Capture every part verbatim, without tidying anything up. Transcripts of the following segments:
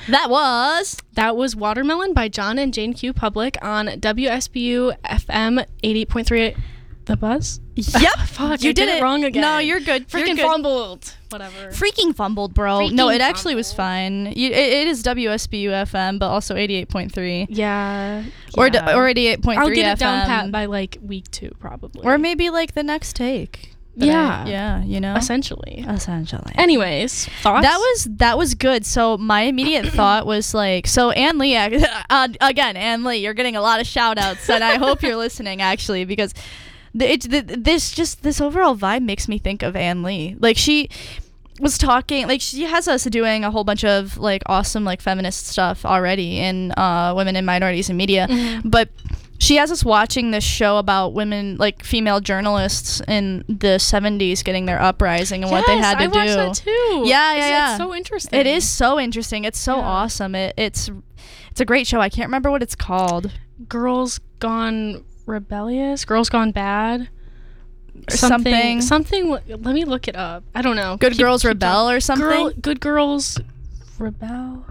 That was That was Watermelon by John and Jane Q. Public on W S B U F M eighty-eight point three. The Buzz? Yep. Fuck, you I did, did it wrong again. No, you're good. Freaking you're good. fumbled. Whatever. Freaking fumbled, bro. Freaking no, it actually was fumbled. fine. You, it, it is W S B U F M, but also eighty-eight point three. Yeah. Or yeah. d- or eighty-eight point three I'll get F M. it down pat by like week two, probably. Or maybe like the next take. that Yeah. I- yeah, you know? Essentially. Essentially. Anyways, thoughts? That was that was good. So my immediate thought was like, so Ann Lee, ac- uh, again, Ann Lee, you're getting a lot of shout outs, and I hope you're listening actually, because the, it, the, this just this overall vibe makes me think of Ann Lee. Like she was talking, like she has us doing a whole bunch of like awesome like feminist stuff already in uh, women and minorities in media, Mhm. but she has us watching this show about women, like female journalists in the seventies getting their uprising and what they had to I do. watched that too. Yeah, yeah, It's- yeah. It's so interesting. It is so interesting. It's so Yeah. awesome. It, it's it's a great show. I can't remember what it's called. Girls Gone Rebellious, Girls Gone Bad, Or something. Something. w- Let me look it up. I don't know. Good Keep- Girls keep Rebel talking. or something. Girl, Good Girls Rebel.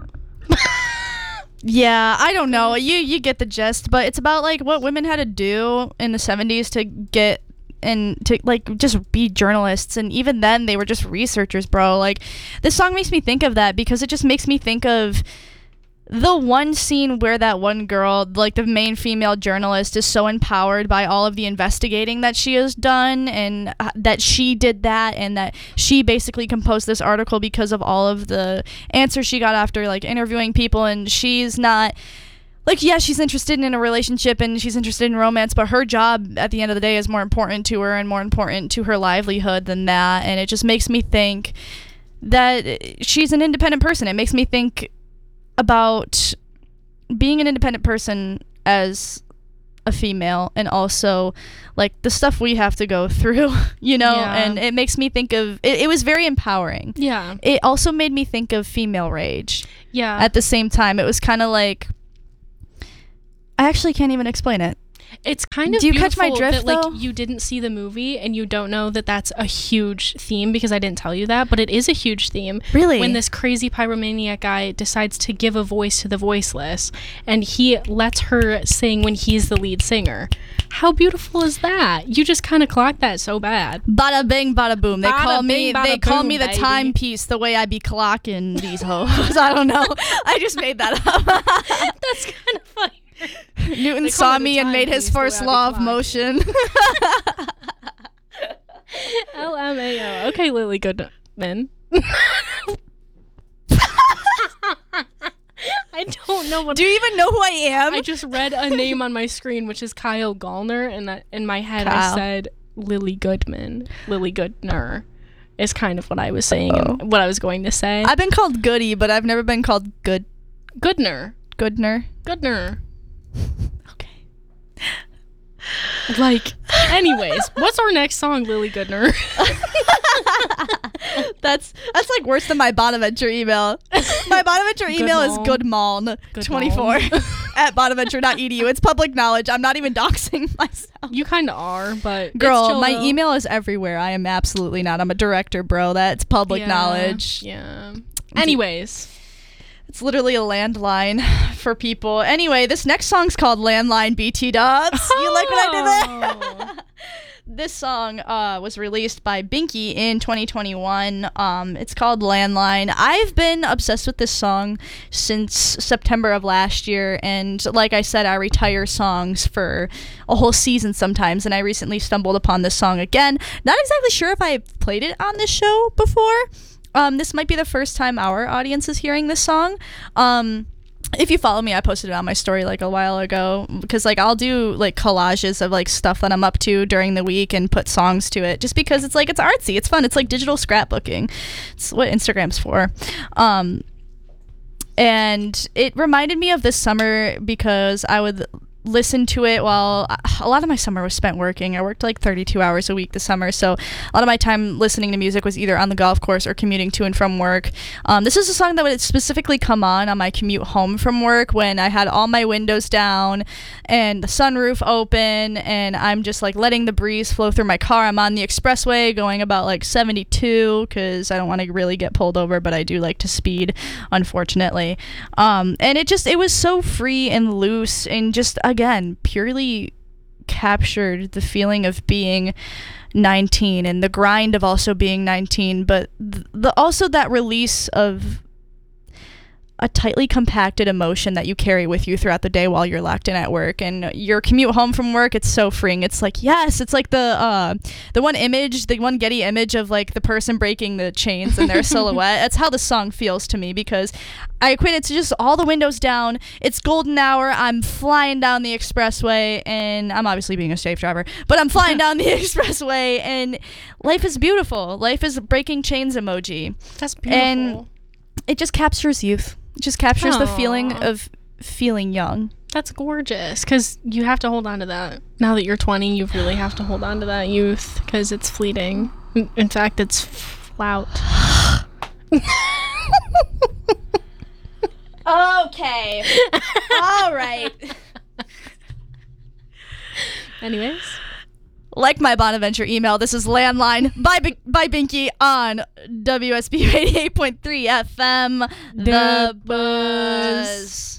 Yeah, I don't know. You you get the gist, but it's about like what women had to do in the seventies to get and to like just be journalists, and even then they were just researchers, bro. Like this song makes me think of that because it just makes me think of the one scene where that one girl, like the main female journalist, is so empowered by all of the investigating that she has done, and uh, that she did that, and that she basically composed this article because of all of the answers she got after like interviewing people. And she's not like, yeah, she's interested in a relationship and she's interested in romance, but her job at the end of the day is more important to her and more important to her livelihood than that. And it just makes me think that she's an independent person. It makes me think about being an independent person as a female, and also like the stuff we have to go through, you know. Yeah. And it makes me think of it, it was very empowering. Yeah. It also made me think of female rage Yeah. at the same time. It was kind of like, I actually can't even explain it. It's kind of Do you catch my beautiful drift, that, though? like, you didn't see the movie and you don't know that that's a huge theme, because I didn't tell you that, but it is a huge theme. Really? When this crazy pyromaniac guy decides to give a voice to the voiceless, and he lets her sing when he's the lead singer. How beautiful is that? You just kind of clocked that so bad. Bada bing, bada boom. They Bada call me. bing, They bada call boom, me the baby. timepiece. The way I be clocking these hoes. I don't know. I just made that up. That's kind of funny. Newton They call saw me me the and made his timepiece, the way first I be law of clocking. motion. L M A O. Okay, Lily Goodman. I don't know what. Do you even know who I am? I just read a name on my screen, which is Kyle Gallner, and that in my head Kyle. I said Lily Goodman. Lily Goodner is kind of what I was saying Oh. and what I was going to say. I've been called Goody, but I've never been called Good Goodner. Goodner. Goodner. Okay. Like, anyways, what's our next song, Lily Goodner? That's that's like worse than my Bonaventure email. My Bonaventure email is goodmaln twenty-four at bonaventure dot e d u. It's public knowledge. I'm not even doxing myself. You kind of are, but it's Girl, chill, my though. email is everywhere. I am absolutely not. I'm a director, bro. That's public Yeah, knowledge. Yeah. Anyways. It's literally a landline for people. Anyway, this next song's called Landline B T Dubs. You like what I did there? This song uh, was released by Binky in twenty twenty-one. Um, it's called Landline. I've been obsessed with this song since September of last year, and like I said, I retire songs for a whole season sometimes, and I recently stumbled upon this song again. Not exactly sure if I've played it on this show before. Um, this might be the first time our audience is hearing this song. Um, if you follow me, I posted it on my story like a while ago, because like I'll do like collages of like stuff that I'm up to during the week and put songs to it, just because it's like it's artsy, it's fun, it's like digital scrapbooking. It's what Instagram's for. Um, and it reminded me of this summer because I would listened to it while a lot of my summer was spent working. I worked like thirty-two hours a week this summer, so a lot of my time listening to music was either on the golf course or commuting to and from work. Um, this is a song that would specifically come on on my commute home from work when I had all my windows down and the sunroof open, and I'm just like letting the breeze flow through my car. I'm on the expressway going about like seventy-two because I don't want to really get pulled over, but I do like to speed, unfortunately. Um, and it just, it was so free and loose and just, again, purely captured the feeling of being nineteen and the grind of also being nineteen, but th- the also that release of a tightly compacted emotion that you carry with you throughout the day while you're locked in at work. And your commute home from work, it's so freeing. It's like, yes, it's like the uh the one image, the one Getty image of like the person breaking the chains in their silhouette. That's how the song feels to me, because I equate it to just all the windows down. It's golden hour. I'm flying down the expressway, and I'm obviously being a safe driver, but I'm flying down the expressway, and life is beautiful. Life is breaking chains emoji. That's beautiful. And it just captures youth. It just captures Aww. the feeling of feeling young. That's gorgeous, because you have to hold on to that. Now that you're twenty, you really have to hold on to that youth, because it's fleeting. In, in fact, it's flout. Okay. All right. Anyways. Like my Bonaventure email, this is Landline by B- by Binky on W S B eighty-eight point three F M. The, The Buzz. Buzz.